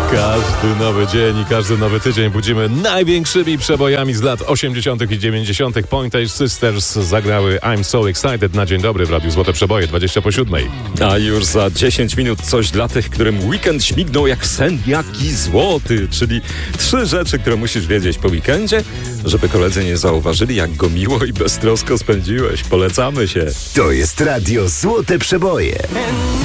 Każdy nowy dzień i każdy nowy tydzień budzimy największymi przebojami z lat 80. i 90. Pointer Sisters zagrały I'm So Excited na dzień dobry w Radiu Złote Przeboje 20:07. A już za 10 minut coś dla tych, którym weekend śmignął jak sen jaki złoty, czyli 3 rzeczy, które musisz wiedzieć po weekendzie, żeby koledzy nie zauważyli, jak go miło i beztrosko spędziłeś. Polecamy się. To jest Radio Złote Przeboje.